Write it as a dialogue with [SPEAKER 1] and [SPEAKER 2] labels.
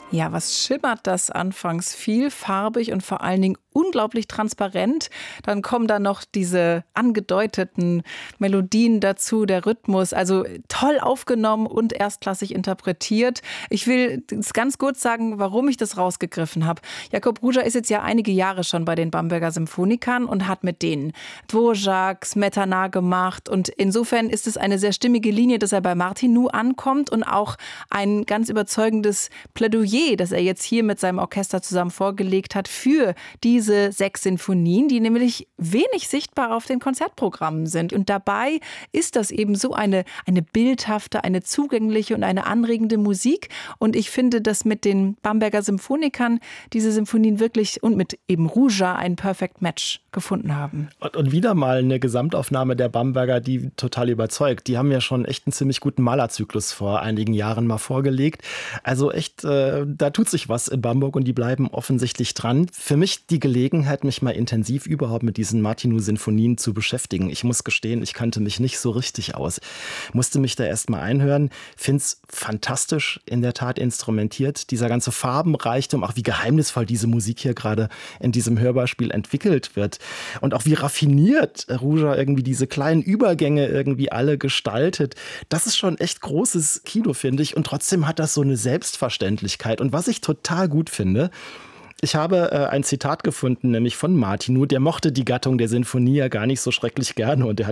[SPEAKER 1] Ja, was schimmert das anfangs? Vielfarbig und vor allen Dingen unglaublich transparent. Dann kommen da noch diese angedeuteten Melodien dazu, der Rhythmus. Also toll aufgenommen und erstklassig interpretiert. Ich will ganz kurz sagen, warum ich das rausgegriffen habe. Jakub Ruža ist jetzt ja einige Jahre schon bei den Bamberger Symphonikern und hat mit denen Dvořák, Smetana gemacht. Und insofern ist es eine sehr stimmige Linie, dass er bei Martinu ankommt und auch ein ganz überzeugendes Plädoyer, das er jetzt hier mit seinem Orchester zusammen vorgelegt hat für diese 6 Sinfonien, die nämlich wenig sichtbar auf den Konzertprogrammen sind. Und dabei ist das eben so eine bildhafte, eine zugängliche und eine anregende Musik. Und ich finde, dass mit den Bamberger Symphonikern diese Sinfonien wirklich und mit eben Ruža ein Perfect Match gefunden haben.
[SPEAKER 2] Und wieder mal eine Gesamtaufnahme der Bamberger, die total überzeugt. Die haben ja schon echt einen ziemlich guten Malerzyklus vor einigen Jahren mal vorgelegt. Also echt, da tut sich was in Bamberg und die bleiben offensichtlich dran. Für mich die Gelegenheit, mich mal intensiv überhaupt mit diesen Martinu-Sinfonien zu beschäftigen. Ich muss gestehen, ich kannte mich nicht so richtig aus. Musste mich da erst mal einhören. Find's fantastisch in der Tat instrumentiert. Dieser ganze Farbenreichtum, auch wie geheimnisvoll diese Musik hier gerade in diesem Hörbarspiel entwickelt wird. Und auch wie raffiniert Ruža irgendwie diese kleinen Übergänge irgendwie alle gestaltet. Das ist schon echt großes Kino, finde ich. Und trotzdem hat das so eine Selbstverständlichkeit. Und was ich total gut finde, ich habe ein Zitat gefunden, nämlich von Martinu. Der mochte die Gattung der Sinfonie ja gar nicht so schrecklich gerne. Und der hat